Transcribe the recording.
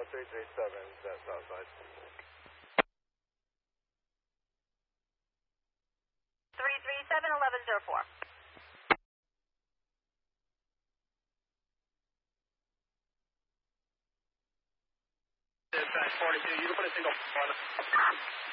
337 set Southside. 337-1104. Dispatch 42, you can put a single on it.